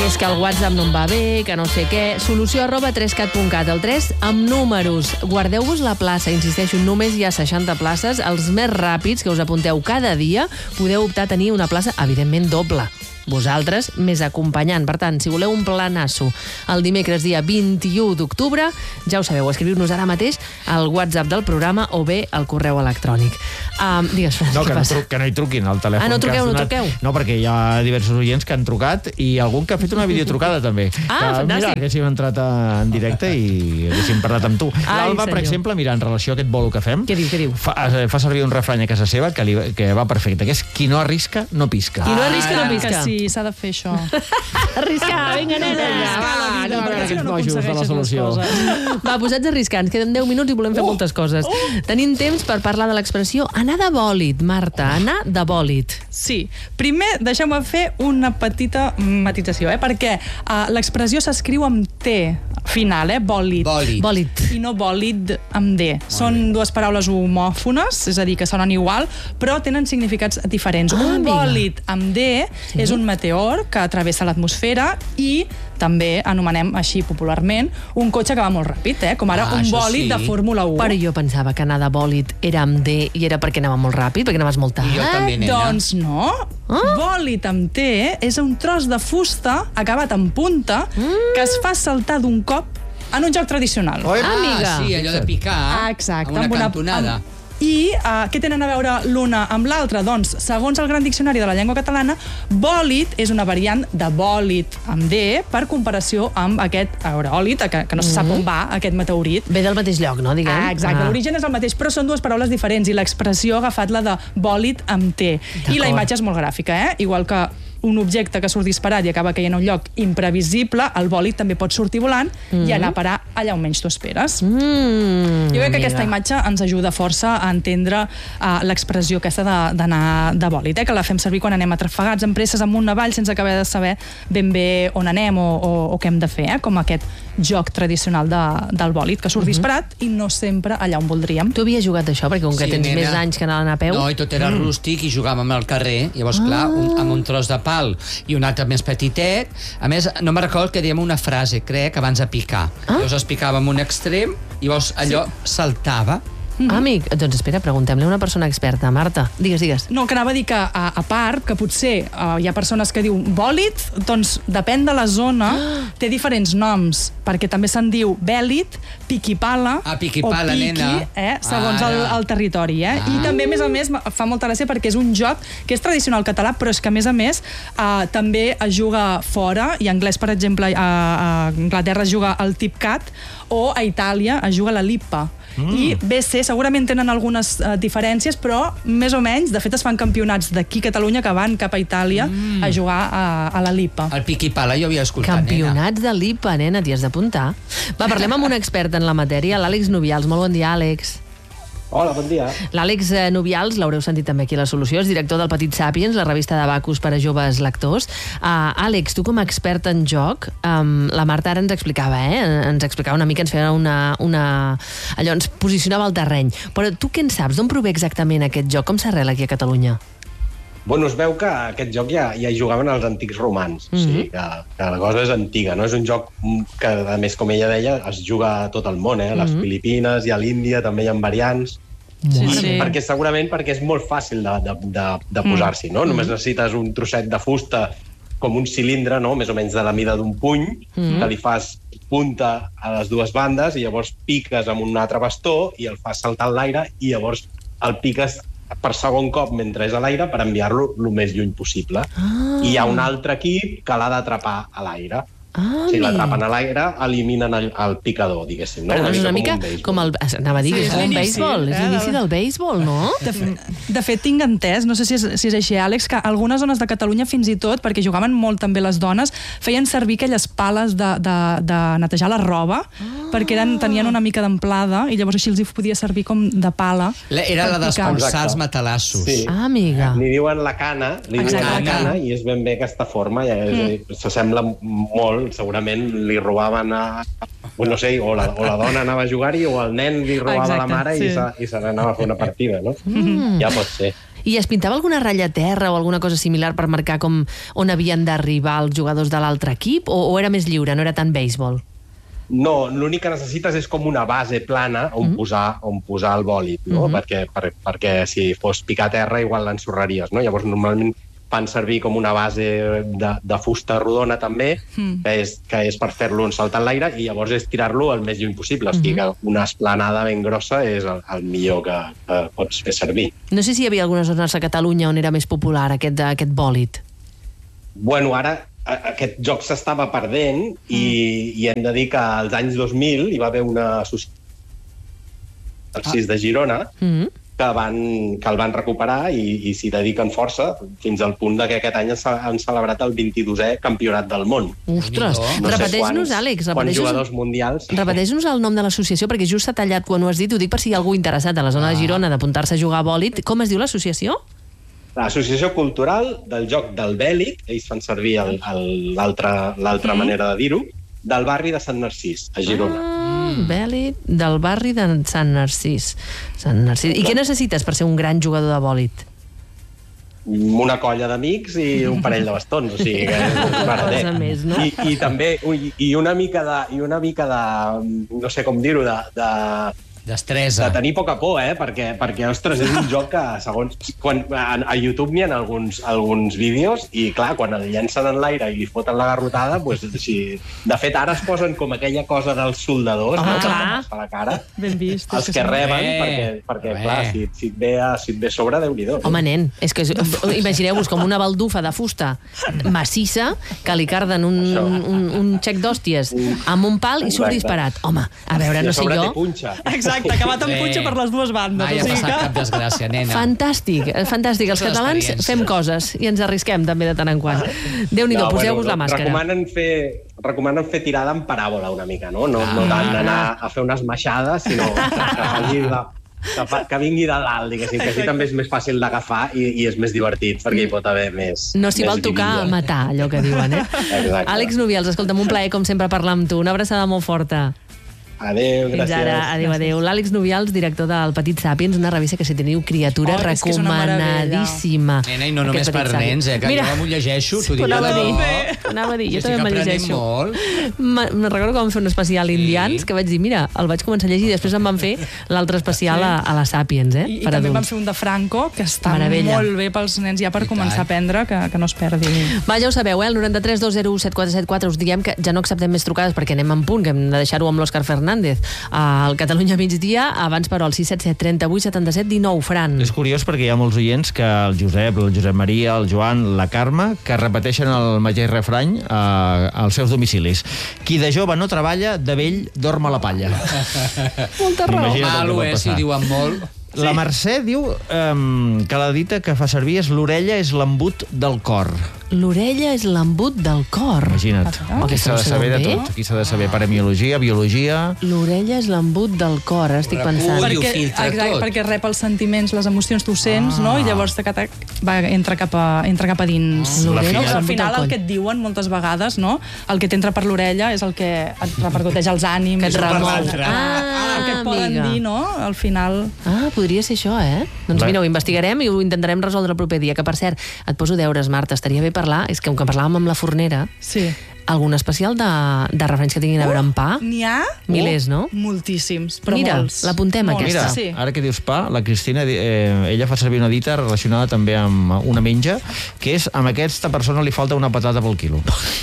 que és que el WhatsApp no em va bé, que no sé què. Solució arroba tres cat punt cat, el tres amb números. Guardeu-vos la plaça, insisteixo, només hi ha seixanta places. Els més ràpids, que us apunteu cada dia, podeu optar a tenir una plaça, evidentment, doble. Vosaltres, més acompanyant. Per tant, si voleu un planasso el dimecres dia vint-i-u d'octubre, ja ho sabeu, escriviu-nos ara mateix al WhatsApp del programa o bé al correu electrònic. Um, digues, Francesc, No, què que no, passa? tru que no hi truquin al telèfon. Ah, no que has truqueu, no donat. truqueu. No, perquè hi ha diversos oients que han trucat i algun que ha fet una videotrucada, també. Ah, que, mira, fantàstic. haguéssim entrat en directe i haguéssim parlat amb tu. Ai, L'Alba, per senyor. exemple, mira, en relació a aquest bolo que fem, Què diu, què diu? Fa, fa servir un refrany a casa seva que, li, que va perfecte, que és qui no arrisca, no pisca. Qui no arrisca, no Que pisca. sí, s'ha de fer això. Arriscar, vinga, nena. Va, no, a veure aquests bojos de la solució. Va, posats a arriscar, ens queden deu minuts i volem fer Oh, moltes coses. Tenim temps per parlar de l'expressió anar de bòlit, Marta, anar de bòlit. Sí. Primer, deixeu-me fer una petita matització, eh? perquè uh, l'expressió s'escriu amb T final, eh? Bòlit. Bòlit. Bòlit. I no bòlid amb D. Són dues paraules homòfones, és a dir, que sonen igual, però tenen significats diferents. Ah, un amiga. bòlid amb D sí. és un meteor que travessa l'atmosfera i també anomenem així popularment un cotxe que va molt ràpid, eh? com ara Ah, un això bòlid sí. de Fórmula u. Però jo pensava que anar de bòlit era amb D i era perquè anava molt ràpid, perquè anaves molt tard. I jo també, nena. Doncs no. Ah? Bòlit amb T és un tros de fusta acabat en punta mm. que es fa saltar d'un cop en un joc tradicional. Oi, Ah, amiga. Ah, sí, allò de picar Ah, exacte. amb una amb cantonada. amb- I uh, què tenen a veure l'una amb l'altra? Doncs, segons el Gran Diccionari de la Llengua Catalana, bòlit és una variant de bòlit amb D per comparació amb aquest aeròlit, que, que no se sap on va, aquest meteorit. Ve del mateix lloc, no, diguem? Ah, exacte, Ah. l'origen és el mateix, però són dues paraules diferents i l'expressió ha agafat la de bòlit amb T. I la imatge és molt gràfica, eh? Igual que un objecte que surt disparat i acaba caient a un lloc imprevisible, el bòlit també pot sortir volant mm. i anar a parar allà on menys t'ho esperes. Mm, jo crec que amiga. aquesta imatge ens ajuda força a entendre uh, l'expressió aquesta de- d'anar de, de bòlit, eh? que la fem servir quan anem atrafegats en presses amunt avall sense acabar de saber ben bé on anem o, o, o què hem de fer, eh? com aquest joc tradicional de, del bòlit, que surt uh -huh. disparat i no sempre allà on voldríem. Tu havies jugat d'això, perquè com que Sí, tens nena. més anys que anaven a peu... No, i tot era mm. rústic i jugàvem al carrer. Llavors, ah. clar, un, amb un tros de pal i un altre més petitet. A més, no me'n recordo que dèiem una frase, crec, abans de picar. Ah. Llavors es picava en un extrem i llavors allò sí. saltava. Mm-hmm. Amic, doncs espera, preguntem-li a una persona experta. Marta, digues, digues. No, que anava a dir que, a, a part, que potser uh, hi ha persones que diuen bòlit, doncs depèn de la zona, Ah. té diferents noms, perquè també se'n diu bèlit, piquipala, Ah, piquipala, o piqui, nena. eh, segons el, Ara. el territori. Eh? Ah. I també, a més a més, fa molta gràcia perquè és un joc que és tradicional català, però és que, a més a més, uh, també es juga fora, i en anglès, per exemple, a, a Anglaterra es juga el Tipcat, o a Itàlia es juga la Lippa. Mm. I bé, sé, segurament tenen algunes uh, diferències, però més o menys, de fet es fan campionats d'aquí a Catalunya que van cap a Itàlia mm. a jugar a, a la Lipa. El piqui pala jo havia escoltat, Campionats de l'I P A, nena, t'hi has d'apuntar. Va, parlem amb un expert en la matèria, l'Àlex Nubials. Molt bon dia, Àlex. Hola, bon dia. L'Àlex eh, Nubials, l'haureu sentit també aquí a La Solució, és director del Petit Sàpiens, la revista de Bacus per a joves lectors. Uh, Àlex, tu com a expert en joc, um, la Marta ara ens explicava, eh? ens explicava una mica, ens feia una, una... allò, ens posicionava al terreny. Però tu què en saps? D'on prové exactament aquest joc? Com s'arrela aquí a Catalunya? Bueno, es veu que aquest joc ja, ja hi jugaven els antics romans, mm -hmm. o sigui que, que la cosa és antiga, no? És un joc que, a més, com ella deia, es juga a tot el món, eh? A les mm -hmm. Filipines i a l'Índia també hi ha variants. Sí, I sí. perquè segurament perquè és molt fàcil de, de, de, de posar-s'hi, no? Mm. Només necessites un trosset de fusta com un cilindre, no? Més o menys de la mida d'un puny, mm. que li fas punta a les dues bandes i llavors piques amb un altre bastó i el fas saltar en l'aire i llavors el piques per segon cop mentre és a l'aire per enviar-lo el més lluny possible. Ah. I hi ha un altre equip que l'ha d'atrapar a l'aire. Ah, si l'atrapen a l'aire, eliminen el, el picador, diguéssim. No? Però és una mica com un béisbol. com el... Anava a dir, Sí, és és com un l'inici, béisbol, és eh, l'inici del- del béisbol, no? De, fe, de fet, tinc entès, no sé si és, si és així, Àlex, que algunes zones de Catalunya, fins i tot, perquè jugaven molt també les dones, feien servir aquelles pales de, de, de netejar la roba, ah. perquè eren, tenien una mica d'amplada, i llavors així els hi podia servir com de pala. La, era la per picar. d'espolsar els matalassos. Sí. Ah, amiga. Li diuen la cana, li diuen Exacte. la cana, i és ben bé aquesta forma, i mm. s'assembla molt, segurament li robaven a... No sé, o la, o la dona anava a jugar-hi, o el nen li robava Exacte, la mare sí. i, se, i se n'anava a fer una partida, no? Mm. Ja pot ser. I es pintava alguna ratlla a terra o alguna cosa similar per marcar com on havien d'arribar els jugadors de l'altre equip? O, o era més lliure, no era tant béisbol? No, l'únic que necessites és com una base plana on, mm. posar, on posar el bòlit, no? Mm-hmm. perquè, per, perquè si fos picar a terra igual l'ensorraries, no? Llavors normalment fan servir com una base de, de fusta rodona també, mm. que, és, que és per fer-lo saltar en l'aire i llavors és tirar-lo el més lluny possible. Mm-hmm. O sigui que una esplanada ben grossa és el, el millor que, que pots fer servir. No sé si hi havia algunes zones a Catalunya on era més popular aquest, aquest bòlit. Bueno, ara aquest joc s'estava perdent mm. i, i hem de dir que als anys dos mil hi va haver una associació ah. de Girona mm. que, van, que el van recuperar i, i s'hi dediquen força fins al punt de que aquest any han celebrat el vint-i-dosè campionat del món. Ostres, no repeteix-nos, sé Àlex. Quants jugadors mundials. Repeteix-nos el nom de l'associació, perquè just s'ha tallat quan ho has dit, ho dic per si hi ha algú interessat a la zona ah. de Girona d'apuntar-se a jugar a bòlit. Com es diu l'associació? L'Associació Cultural del Joc del Bèlit, ells fan servir l'altra mm. manera de dir-ho, del barri de Sant Narcís, a Girona. Ah, Bèlit, del barri de Sant Narcís. Sant Narcís. I què necessites per ser un gran jugador de bòlit? Una colla d'amics i un parell de bastons, o sigui que és més, no? I, i també i, i una mica de i una mica de no sé com dir-ho de, de destresa. De tenir poca por, eh? Perquè, perquè ostres, és un joc que, segons... Quan, a, a YouTube n'hi ha alguns, alguns vídeos i, clar, quan el llencen en l'aire i li foten la garrotada, doncs, si... De fet, ara es posen com aquella cosa dels soldadors, ah, no? Clar. Per la cara. Ben vist. Els que, que reben, bé. perquè, perquè clar, si, si, et ve a, si et ve a sobre, Déu-n'hi-do. Home, nen, és que imagineu-vos com una baldufa de fusta massissa que li carden un, un, un xec d'hòsties amb un pal i surt disparat. Home, a veure, no sé jo... Exacte. Exacte, acabat amb punxa per les dues bandes. Mai ha passat cap desgràcia, nena. Fantàstic, fantàstic. Els catalans fem coses i ens arrisquem també de tant en quant. Déu-n'hi-do, no, poseu-vos bueno, la màscara. Recomanen fer, recomanen fer tirada en paràbola una mica, no? No, ah. no tant anar a fer unes maixades, sinó que, que, la, que, que vingui de dalt, diguéssim, que així també és més fàcil d'agafar i, i és més divertit, perquè hi pot haver més... No s'hi vol tocar a matar, allò que diuen, eh? Exacte. Àlex Nubials, escolta'm, un plaer, com sempre, parlar amb tu. Una abraçada molt forta. Adéu, gràcies. Fins ara, adéu, adéu. L'Àlex Nubials, director del Petit Sàpiens, una revista que si teniu criatura oh, recomanadíssima. Nena, i no només per nens, eh, que Mira, jo m'ho llegeixo, t'ho dic. Anava a dir, anava a dir, jo també me'l llegeixo. Me'n recordo que vam fer un especial sí. indians, que vaig dir, mira, el vaig començar a llegir, després em van fer l'altre especial sí. a, a la Sàpiens, eh, I, per i també adults. vam fer un de Franco, que està Meravella. molt bé pels nens ja per I començar tant. a aprendre, que, que no es perdi. Va, ja ho sabeu, eh, el noranta-tres dos zero u set quatre set quatre, us diem que ja no acceptem més trucades perquè anem en punt, que hem de deixar-ho amb l'Òscar Fernández. Al Catalunya migdia, abans però el sis set set trenta-vuit setanta-set dinou, Fran. És curiós perquè hi ha molts oients que el Josep, el Josep Maria, el Joan, la Carme, que repeteixen el mateix refrany eh, als seus domicilis. Qui de jove no treballa, de vell dorm a la palla. Molta raó. Malo és, si ho diuen molt. La Mercè diu um, que la dita que fa servir és l'orella és l'embut del cor. L'orella és l'embut del cor. Imagina't. Aquí s'ha de saber de tot. Aquí s'ha de saber paremiologia, biologia... L'orella és l'embut del cor, ara estic pensant. Perquè, exacte, perquè rep els sentiments, les emocions, tu sents, ah. no? I llavors te, va, entra, cap a, entra cap a dins. Ah. L'orella no? Al final el que et diuen moltes vegades, no? El que t'entra per l'orella és el que et repercuteix els ànims. Que et remou. Ah, el que et poden dir, no? Al final... Ah, podria ser això, eh? Doncs mira, ho investigarem i ho intentarem resoldre el proper dia. Que, per cert, et poso deures, Marta, estaria bé parlar, és que com que parlàvem amb la fornera, sí. algun especial de, de referència que tinguin a veure amb pa? N'hi ha? Milers, no? Moltíssims, però Mira, molts. l'apuntem molts. aquesta. Mira, sí. ara que dius pa, la Cristina, eh, ella fa servir una dita relacionada també amb una menja, que és, amb aquesta persona li falta una patata pel quilo.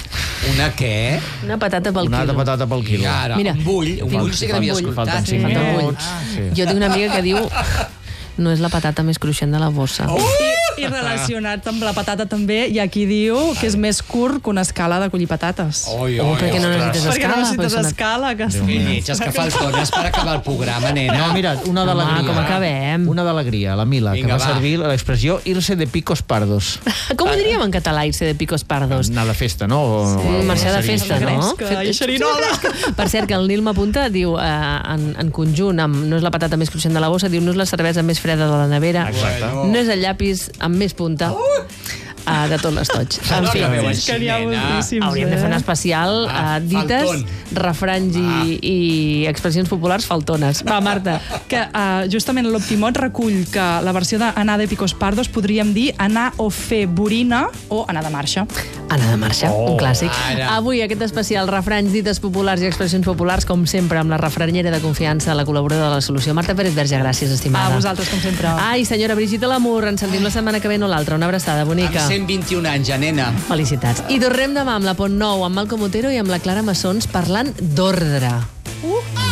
Una què? Una patata pel una quilo. Una patata pel quilo. I ara, Mira, un bull, un bull sí que l'havia escoltat. Falten cinc sí. minuts. Ah, sí. Jo tinc una amiga que diu... No és la patata més cruixent de la bossa. Oh! I, I relacionat amb la patata també, hi ha qui diu que és més curt que una escala de collir patates. Oi, oi, oh, perquè no necessites escala. Perquè no necessites escala. Que que lletges que faltones per acabar el programa, nena. No, mira, una d'alegria. Com acabem? Una d'alegria, la Mila, Vinga, que va, va servir l'expressió irse de picos pardos. Com ho diríem en català, irse de picos pardos? Anar de festa, no? O, sí, marxar de festa, no? Fresca, i xerinola. Per cert, que el Nil m'apunta, diu, eh, en, en conjunt, amb, no és la patata més cruixent de la bossa, diu, no és la cervesa més freda de la nevera, exacte. no és el llapis amb més punta. uh, de tot l'estoig. En fi, és que n'hi ha moltíssims, hauríem de fer un especial uh, dites, faltón. refranys i, i expressions populars faltones. Va, Marta. Que uh, justament l'Optimot recull que la versió d'anar de picos pardos podríem dir anar o fer borina o anar de marxa. Anar de marxa, Oh, un clàssic. ara. Avui aquest especial refranys, dites populars i expressions populars, com sempre, amb la refranyera de confiança, la col·laboradora de la Solució, Marta Pérez Verge. Gràcies, estimada. A vosaltres, com sempre. Ai, senyora Brigitte Lamour, ens sentim la setmana que ve, no l'altra. Una abraçada bonica. Amb cent vint-i-un anys, ja, nena. Felicitats. I tornem demà amb la Pont Nou, amb Malcom Otero i amb la Clara Massons parlant d'ordre. Uh!